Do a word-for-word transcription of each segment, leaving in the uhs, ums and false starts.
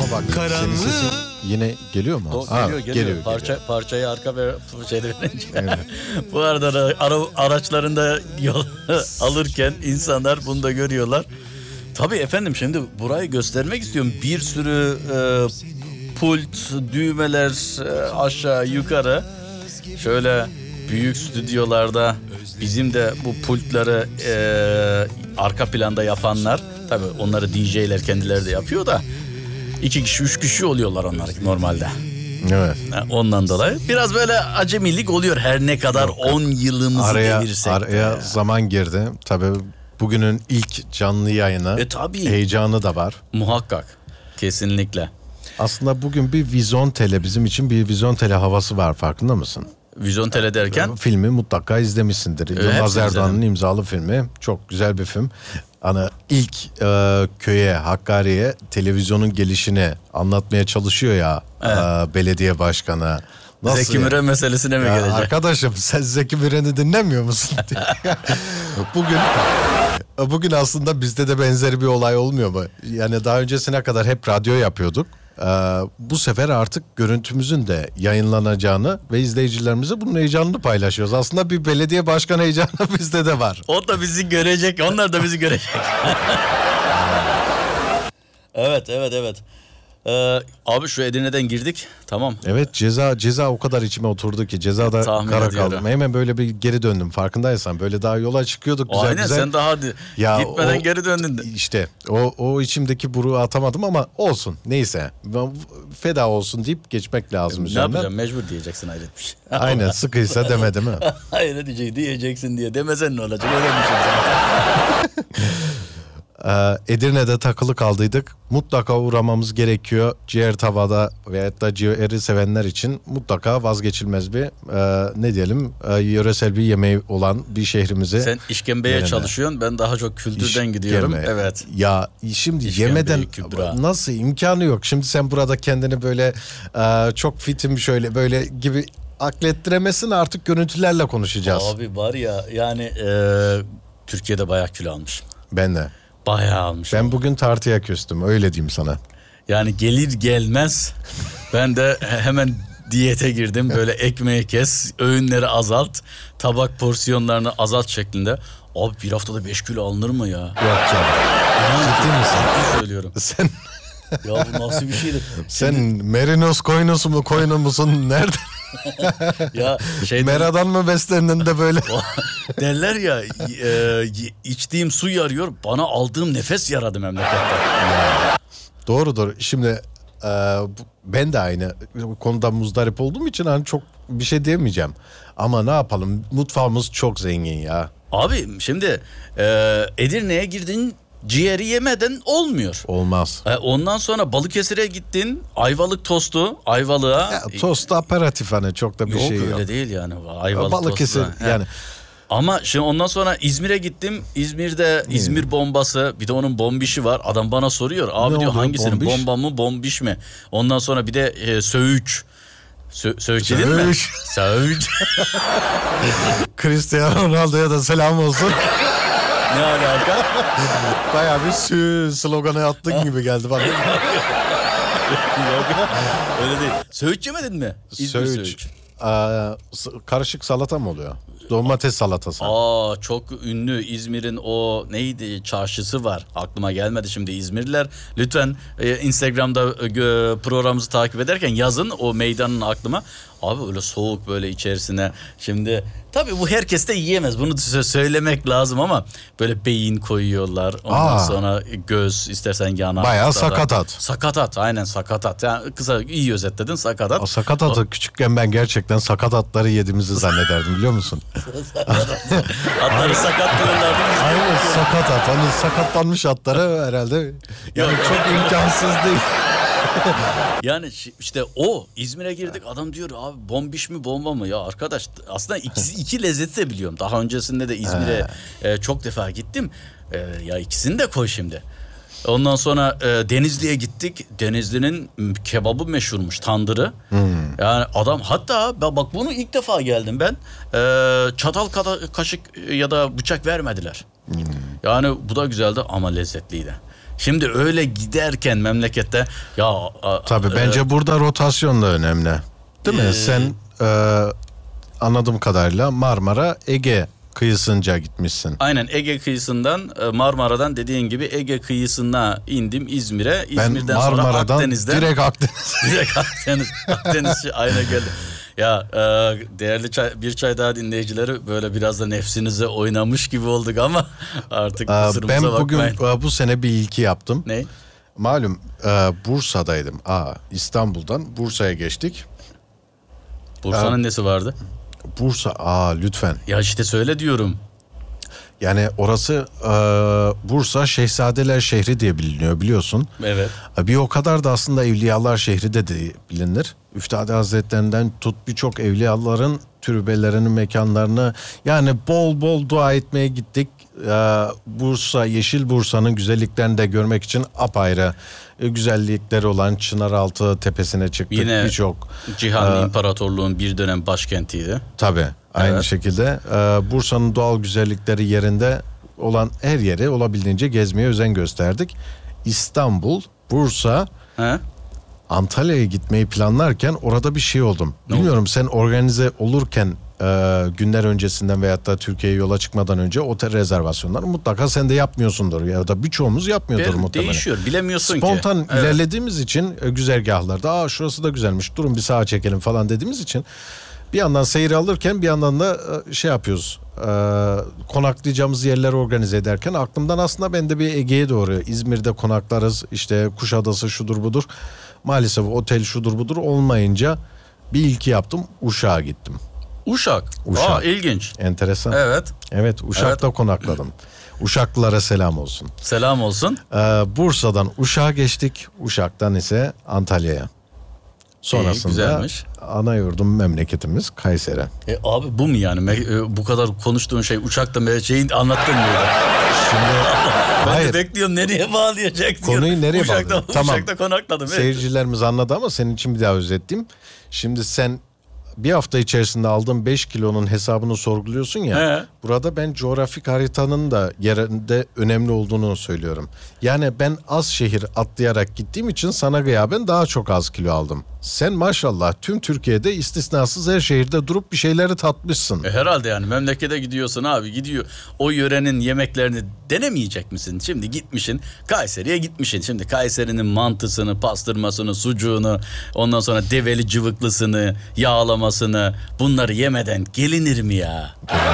Ama bak senin sesin yine geliyor mu? O, ha, geliyor, geliyor. geliyor, Parça, geliyor. Parçayı arka ve şeyde verince. Evet. Bu arada da ara, araçlarında yol alırken insanlar bunu da görüyorlar. Tabii efendim, şimdi burayı göstermek istiyorum. Bir sürü e, pult, düğmeler e, aşağı yukarı. Şöyle büyük stüdyolarda bizim de bu pultları e, arka planda yapanlar, tabii onları D J'ler kendileri de yapıyor da iki kişi üç kişi oluyorlar onlar normalde. Evet. Ondan dolayı biraz böyle acemilik oluyor her ne kadar on yılımızı araya, devirsek araya de. zaman girdi. Tabii bugünün ilk canlı yayını. E tabii. Heyecanı da var. Muhakkak. Kesinlikle. Aslında bugün bir Vizontele, bizim için bir Vizontele havası var, farkında mısın? Vizontele derken? Filmi mutlaka izlemişsindir. Evet, Yılmaz Erdoğan'ın izledim. imzalı filmi. Çok güzel bir film. Hani ilk e, köye, Hakkari'ye televizyonun gelişini anlatmaya çalışıyor ya, Evet. e, belediye başkanı. Nasıl Zeki ya? Müren meselesine mi Ya gelecek? arkadaşım, sen Zeki Müren'i dinlemiyor musun? Bugün bugün aslında bizde de benzeri bir olay olmuyor mu? Yani daha öncesine kadar hep radyo yapıyorduk. Ee, bu sefer artık görüntümüzün de yayınlanacağını ve izleyicilerimize bunun heyecanını paylaşıyoruz. Aslında bir belediye başkanı heyecanı bizde de var. O da bizi görecek, onlar da bizi görecek. Evet, evet, evet. Ee, abi şu Edirne'den girdik, tamam. Evet, ceza ceza o kadar içime oturdu ki cezada Tahmin kara ediyorum. kaldım. Hemen böyle bir geri döndüm, farkındaysan. Böyle daha yola çıkıyorduk güzel Aynen, güzel. sen daha hadi Ya gitmeden o- geri döndün de. İşte o, o içimdeki buruğu atamadım ama olsun, neyse. Ben feda olsun deyip geçmek lazım Ne üzerinden. yapacağım, mecbur diyeceksin, hayret bir şey. Aynen, sıkıysa deme, değil mi? Hayır diyecek, diyeceksin diye demesen ne olacak, öğrenmişim zaten. Ee, Edirne'de takılı kaldıydık. Mutlaka uğramamız gerekiyor. Ciğer tavada veyahut da ciğeri sevenler için mutlaka vazgeçilmez bir e, ne diyelim e, yöresel bir yemeği olan bir şehrimize. Sen işkembeye Yerine. çalışıyorsun, ben daha çok kültürden gidiyorum. İşkembe. Evet. Ya şimdi İşkembe, yemeden Kübra. nasıl, imkanı yok. Şimdi sen burada kendini böyle e, çok fitim şöyle böyle gibi aklettiremesin, artık görüntülerle konuşacağız. Abi var ya yani e, Türkiye'de bayağı kilo almış. Ben de. Bayağı almış. Ben bugün tartıya küstüm, öyle diyeyim sana. Yani gelir gelmez ben de hemen diyete girdim. Böyle ekmeği kes, öğünleri azalt, tabak porsiyonlarını azalt şeklinde. Abi bir haftada beş kilo alınır mı ya? Yok canım. Ciddi misin? Ciddi söylüyorum. Sen Ya bu nasıl bir şeydi? sen merinos koynusu mu koynu musun? Nerede? Ya şey Meradan mı beslendin de böyle? derler ya, e, içtiğim su yarıyor, bana aldığım nefes yaradı memlekette. Doğrudur. Şimdi e, bu- ben de aynı konuda muzdarip olduğum için hani çok bir şey diyemeyeceğim. Ama ne yapalım? Mutfağımız çok zengin ya. Abi şimdi e, Edirne'ye girdin, ciğeri yemeden olmuyor. Olmaz. E, ondan sonra Balıkesir'e gittin, Ayvalık tostu, Ayvalık'a. Ya, tost aperatif, hani çok da bir yok şey yok. öyle değil yani. Ayvalık Balıkesir tostu da. yani. He. Ama şimdi ondan sonra İzmir'e gittim. İzmir'de İzmir bombası, bir de onun bombişi var. Adam bana soruyor. Abi Ne diyor, oluyor, hangisinin, bombiş? bomba mı bombiş mi? Ondan sonra bir de e, söğüç. Sö- söğüç dedin mi? Söğüş. Söğüç. Cristiano Ronaldo'ya da selam olsun. Ne alaka? Bayağı bir sü sloganı attın gibi geldi bana. Yok, öyle değil. Söğüç yemedin mi? İzmir Söğüç. söğüç. Aa, s- karışık salata mı oluyor? Domates salatası. Aa, çok ünlü İzmir'in o neydi, çarşısı var. Aklıma gelmedi şimdi İzmirliler. Lütfen e, Instagram'da e, programımızı takip ederken yazın o meydanın aklıma. Abi öyle soğuk, böyle içerisine. Şimdi tabii bu herkes de yiyemez. Bunu sö- söylemek lazım ama böyle beyin koyuyorlar. Ondan Aa. sonra göz, istersen yanak. Bayağı da- sakatat. Sakatat, aynen sakatat. Yani kısa iyi özetledin, sakatat. O sakatatı küçükken ben gerçekten sakatatları yediğimizi zannederdim, biliyor musun? Atları sakat diyorlardı. biz Aynen, yapıyoruz. sakatat. Hani sakatlanmış atları herhalde. Yani çok imkansız değil. Yani şi- işte o İzmir'e girdik, adam diyor abi bombiş mi bomba mı, ya arkadaş aslında ikisi, iki lezzeti de biliyorum. Daha öncesinde de İzmir'e e, çok defa gittim. E, ya ikisini de koy şimdi. Ondan sonra e, Denizli'ye gittik. Denizli'nin m, kebabı meşhurmuş, tandırı. Yani adam, hatta ben- bak bunu ilk defa geldim ben. E, çatal kada- kaşık ya da bıçak vermediler. Yani bu da güzeldi ama lezzetliydi. Şimdi öyle giderken memlekette ya... Tabii e, bence burada rotasyon da önemli. Değil mi? Ee, Sen e, anladığım kadarıyla Marmara, Ege kıyısınca gitmişsin. Aynen Ege kıyısından Marmara'dan dediğin gibi Ege kıyısına indim İzmir'e. Ben İzmir'den sonra Marmara'dan Akdeniz'den. direkt Akdeniz. Direkt Akdeniz. Akdeniz aynen geldi. Ya e, değerli çay, bir çay daha dinleyicileri böyle biraz da nefsinize oynamış gibi olduk ama artık Aa, kusurumuza ben bugün bakmayın. e, bu sene bir ilki yaptım. Ne? Malum e, Bursa'daydım. Aa, İstanbul'dan Bursa'ya geçtik. Bursa'nın Aa. nesi vardı? Bursa, aa lütfen. Ya işte söyle diyorum. Yani orası e, Bursa Şehzadeler şehri diye biliniyor, biliyorsun. Evet. Bir o kadar da aslında Evliyalar şehri de, de bilinir. Üftade Hazretlerinden tut birçok evliyaların türbelerinin mekanlarını, yani bol bol dua etmeye gittik. Ee, Bursa, Yeşil Bursa'nın güzelliklerini de görmek için apayrı e, güzellikleri olan Çınaraltı Tepesi'ne çıktık. Yine birçok Cihan e, İmparatorluğun bir dönem başkentiydi. tabii aynı Evet. şekilde e, Bursa'nın doğal güzellikleri yerinde olan her yeri olabildiğince gezmeye özen gösterdik. İstanbul, Bursa, He? Antalya'ya gitmeyi planlarken orada bir şey oldum. Ne Bilmiyorum, sen organize olurken e, günler öncesinden veyahut da Türkiye'ye yola çıkmadan önce otel rezervasyonları mutlaka sen de yapmıyorsundur ya da birçoğumuz yapmıyordur Ben- muhtemelen. Değişiyor bilemiyorsun Spontan ki. Evet. ilerlediğimiz için e, güzergahlarda aa şurası da güzelmiş, durun bir sağa çekelim falan dediğimiz için bir yandan seyir alırken bir yandan da e, şey yapıyoruz. E, konaklayacağımız yerleri organize ederken aklımdan aslında ben de bir Ege'ye doğru, İzmir'de konaklarız, işte Kuşadası şudur budur. Maalesef otel şudur budur olmayınca bir ilki yaptım, Uşak'a gittim. Uşak. Uşak. Aa, ilginç. Enteresan. Evet. Evet, Uşak'ta konakladım. Uşaklılara selam olsun. Selam olsun. Ee, Bursa'dan Uşak'a geçtik. Uşak'tan ise Antalya'ya. Sonrasında güzelmiş. ana yurdum, memleketimiz Kayseri. E, abi bu mu yani? Me- e, bu kadar konuştuğun şey uçakta me- şeyin anlattın mı? Şimdi Ben hayır, de bekliyorum nereye bağlayacak diyorum. Konuyu nereye Uşak'ta, bağladın? Tamam. Uşak'ta konakladım. Evet. seyircilerimiz anladı ama senin için bir daha özetleyeyim. Şimdi sen bir hafta içerisinde aldığın beş kilonun hesabını sorguluyorsun ya. He. Burada ben coğrafik haritanın da yerinde önemli olduğunu söylüyorum. Yani ben az şehir atlayarak gittiğim için sana gıyaben daha çok az kilo aldım. Sen maşallah tüm Türkiye'de istisnasız her şehirde durup bir şeyleri tatmışsın. E, herhalde yani memlekete gidiyorsun abi, gidiyor. O yörenin yemeklerini denemeyecek misin? Şimdi gitmişsin Kayseri'ye gitmişsin. Şimdi Kayseri'nin mantısını, pastırmasını, sucuğunu, ondan sonra develi cıvıklısını, yağlamasını, bunları yemeden gelinir mi ya?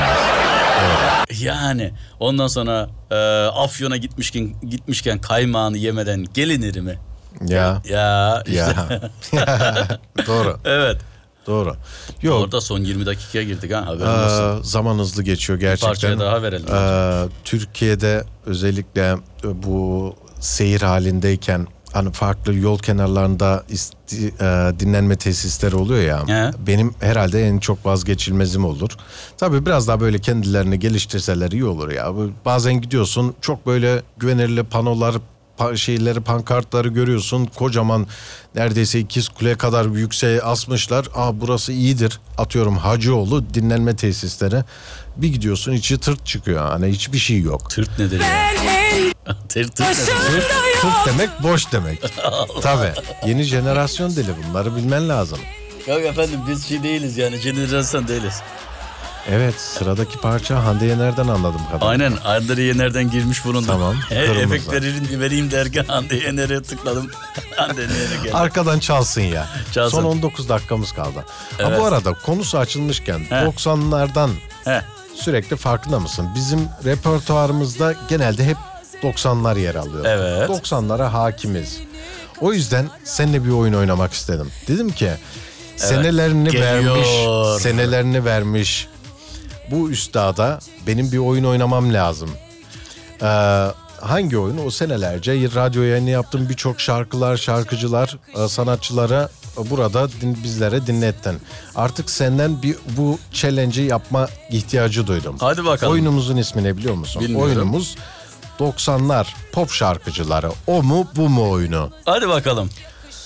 Yani ondan sonra e, Afyon'a gitmişken gitmişken kaymağını yemeden gelinir mi? Ya Ya işte. ya. Doğru. Evet. Doğru. Yok. Orada son yirmi dakikaya girdik ha, haberin olsun. Ee, zaman hızlı geçiyor gerçekten. parçaya daha verelim. Ee, Türkiye'de özellikle bu seyir halindeyken hani farklı yol kenarlarında isti, e, dinlenme tesisleri oluyor ya. He. Benim herhalde en çok vazgeçilmezim olur. Tabii biraz daha böyle kendilerini geliştirseler iyi olur ya. Bazen gidiyorsun, çok böyle güvenilir panolar, pa- şeyleri, pankartları görüyorsun. Kocaman, neredeyse ikiz kule kadar yükseğe asmışlar. Aa burası iyidir. Atıyorum Hacıoğlu dinlenme tesisleri. Bir gidiyorsun, içi tırt çıkıyor. Hani hiçbir şey yok. Tırt nedir ya? Tırt tırt nedir? Tırt, tırt demek boş demek. Tabii. Yeni jenerasyon dili, bunları bilmen lazım. Yok efendim, biz şey değiliz yani, jenerasyon değiliz. Evet, sıradaki parça Hande Yener'den anladım kadar. Aynen, Hande Yener'den girmiş bulundum. Tamam, E, kırmızı. efektlerini vereyim derken Hande Yener'e tıkladım. Hande Yener'e geldi. Arkadan çalsın ya. Çalsın. Son on dokuz dakikamız kaldı. Ha, Evet. bu arada konusu açılmışken He. doksanlardan He. sürekli farkında mısın? Bizim repertuarımızda genelde hep doksanlar yer alıyor. Evet. doksanlara hakimiz. O yüzden seninle bir oyun oynamak istedim. Dedim ki senelerini Geliyor. vermiş, senelerini vermiş bu üstada benim bir oyun oynamam lazım. Ee, hangi oyun? O senelerce radyo yayını yaptım, birçok şarkılar, şarkıcılar, e, sanatçılara burada din, bizlere dinlettin. Artık senden bir bu challenge'i yapma ihtiyacı duydum. Hadi bakalım. Oyunumuzun ismi ne biliyor musun? Bilmiyorum. Oyunumuz doksanlar pop şarkıcıları. O mu bu mu oyunu? Hadi bakalım.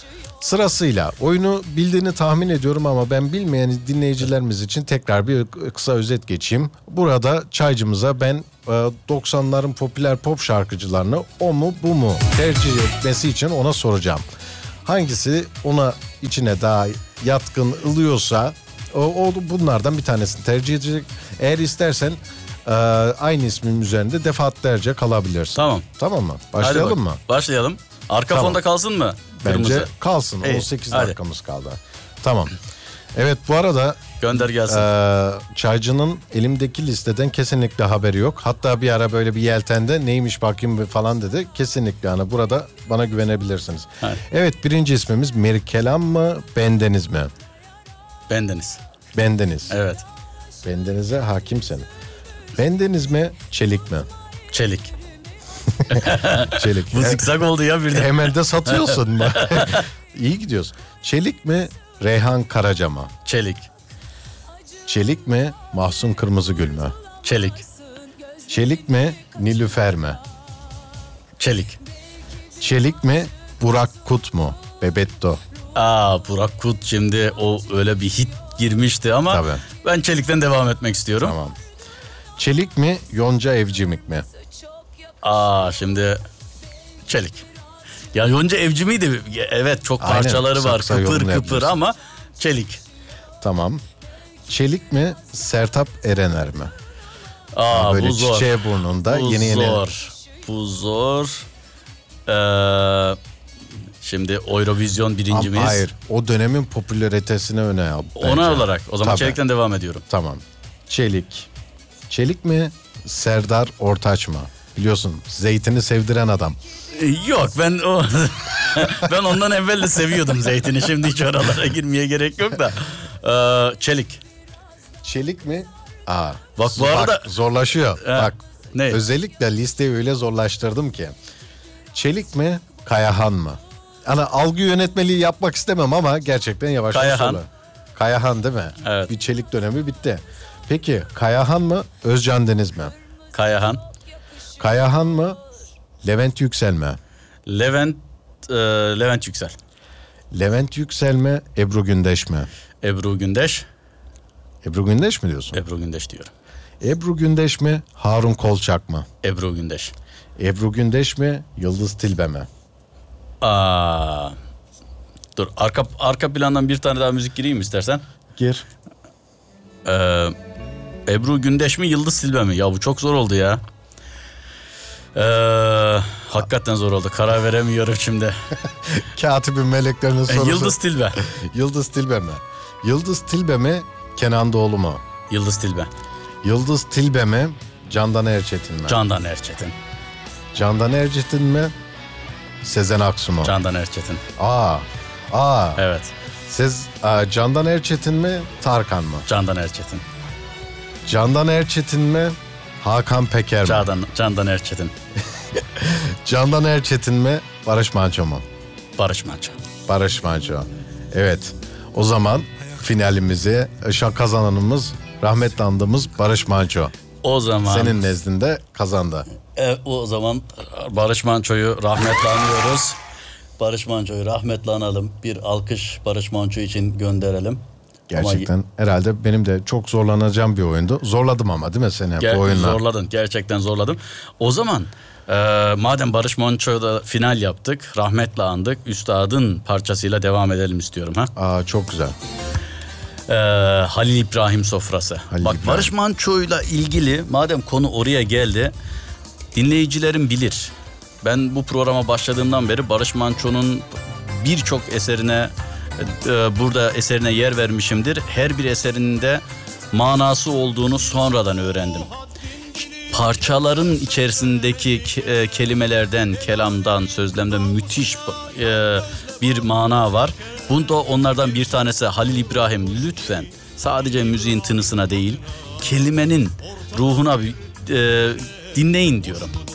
Sırasıyla oyunu bildiğini tahmin ediyorum ama ben bilmeyen dinleyicilerimiz için tekrar bir kısa özet geçeyim. Burada çaycımıza ben doksanların popüler pop şarkıcılarını o mu bu mu tercih etmesi için ona soracağım. Hangisi ona içine daha yatkın ılıyorsa o, o bunlardan bir tanesini tercih edecek. Eğer istersen aynı ismin üzerinde defaatlerce kalabilirsin. Tamam. Tamam mı? Başlayalım mı? Başlayalım. Arka Tamam. Fonda kalsın mı? Bence Kırmızı. kalsın. İyi, on sekiz hadi. dakikamız kaldı. Tamam. Evet, bu arada Gönder gelsin. e, çaycının elimdeki listeden kesinlikle haberi yok. Hatta bir ara böyle bir yeltende neymiş bakayım falan dedi. Kesinlikle yani burada bana güvenebilirsiniz. Hadi. Evet, birinci ismimiz Mirkelam mı Bendeniz mi? Bendeniz. Bendeniz. Evet. Bendenize hakimsen. Bendeniz mi Çelik mi? Çelik. Çelik. Bu zikzak oldu ya birden. Hemen de satıyorsun. İyi gidiyorsun. Çelik mi Reyhan Karaca mı? Çelik. Çelik mi Mahsun Kırmızıgül mü? Çelik. Çelik mi Nilüfer mi? Çelik. Çelik mi Burak Kut mu? Bebetto. Aa, Burak Kut şimdi o öyle bir hit girmişti ama Tabii. ben Çelik'ten devam etmek istiyorum. Tamam. Çelik mi Yonca Evcimik mi? Aa, şimdi Çelik. Ya Yonca Evcimik'di. Evet, çok Aynen, parçaları var. kısa Kıpır kıpır yorumlayabilirsin. ama Çelik. Tamam. Çelik mi Sertab Erener mi? Aa, Böyle bu zor. çiçeği burnunda Bu yeni yeni. zor. Bu zor. Ee, şimdi Eurovision birincimiz. Ama hayır, o dönemin popülaritesine öne al. Ona bence. olarak o zaman Tabii. Çelik'ten devam ediyorum. Tamam. Çelik. Çelik mi Serdar Ortaç mı? Biliyorsun zeytini sevdiren adam. Ee, Yok, ben o ben ondan evvel de seviyordum zeytini. Şimdi hiç oralara girmeye gerek yok da. Ee, Çelik. Çelik mi? Aa, Bak bu arada- zorlaşıyor. He, Bak ne? özellikle listeyi öyle zorlaştırdım ki. Çelik mi Kayahan mı? Hani algı yönetmeliği yapmak istemem ama gerçekten yavaş yavaş Kayahan. oluyor. Kayahan değil mi? Evet. Bir Çelik dönemi bitti. Peki Kayahan mı Özcan Deniz mi? Kayahan. Kayahan mı Levent Yüksel mi? Levent e, Levent Yüksel. Levent Yüksel mi Ebru Gündeş mi? Ebru Gündeş. Ebru Gündeş mi diyorsun? Ebru Gündeş diyorum. Ebru Gündeş mi Harun Kolçak mı? Ebru Gündeş. Ebru Gündeş mi Yıldız Tilbe mi? Aa, dur, arka arka plandan bir tane daha müzik gireyim istersen. Gir. Ee, Ebru Gündeş mi Yıldız Tilbe mi? Ya bu çok zor oldu ya. Ee, hakikaten zor oldu. Karar veremiyorum şimdi. Katibin meleklerinin sorusu. Yıldız Tilbe. Yıldız Tilbe mi? Yıldız Tilbe mi Kenan Doğulu mu? Yıldız Tilbe. Yıldız Tilbe mi Candan Erçetin mi? Candan Erçetin. Candan Erçetin mi Sezen Aksu mu? Candan Erçetin. Aa. Aa. Evet. Sez, aa, Candan Erçetin mi Tarkan mı? Candan Erçetin. Candan Erçetin mi Hakan Peker mi? Candan, Candan Erçetin. Candan Erçetin mi Barış Manço mu? Barış Manço. Barış Manço. Evet. O zaman finalimizi şan kazananımız rahmetli andığımız Barış Manço. O zaman Senin nezdinde kazandı. e, o zaman Barış Manço'yu rahmetle anıyoruz. Barış Manço'yu rahmetle analım. Bir alkış Barış Manço için gönderelim. Gerçekten Ama herhalde benim de çok zorlanacağım bir oyundu. Zorladım ama değil mi seni ger- bu oyunla? zorladın. Gerçekten zorladım. O zaman e, madem Barış Manço'da final yaptık, rahmetle andık, üstadın parçasıyla devam edelim istiyorum. Ha? Aa, çok güzel. Ee, Halil İbrahim sofrası. Halil Bak, İbrahim. Barış Manço'yla ilgili madem konu oraya geldi, dinleyicilerim bilir. Ben bu programa başladığımdan beri Barış Manço'nun birçok eserine e, burada eserine yer vermişimdir. Her bir eserinde manası olduğunu sonradan öğrendim. Parçaların içerisindeki ke- e, kelimelerden, kelamdan, sözlemden müthiş e, bir mana var. Bunda onlardan bir tanesi Halil İbrahim. Lütfen sadece müziğin tınısına değil, kelimenin ruhuna bir, e, dinleyin diyorum.